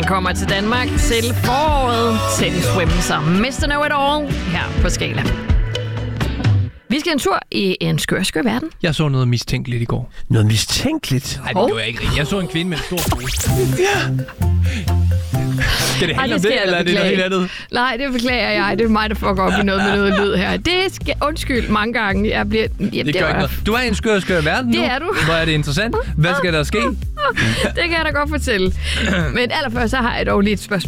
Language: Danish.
kommer til Danmark til foråret. Teddy Swims Mr. Know It All her på Skala. Vi skal en tur i en skør verden. Jeg så noget mistænkeligt i går. Noget mistænkeligt? Nej, det var ikke rigtigt. Jeg så en kvinde med en stor pose. Ja. Skal det handle om det, eller er det noget helt andet? Nej, det beklager jeg. Det er mig, der fucker op i noget med noget lyd her. Det skal undskyld mange gange. Jeg bliver... Det gør ikke noget. Du er i en skør verden nu. Det er du. Hvor er det interessant. Hvad skal der ske? Det kan jeg da godt fortælle. Men allerførst så har jeg dog lige et spørgsmål